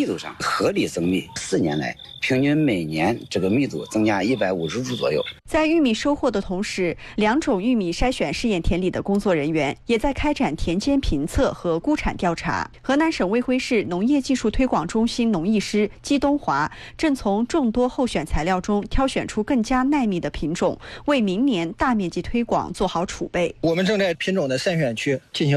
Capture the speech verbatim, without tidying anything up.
密度上合理增密，四年来平均每年这个密度增加一百五十株左右。 在玉米收获的同时，两种玉米筛选试验田里的工作人员也在开展田间评测和估产调查。河南省卫辉市农业技术推广中心农艺师姬东华正从众多候选材料中挑选出更加耐密的品种，为明年大面积推广做好储备。 我们正在品种的筛选区进行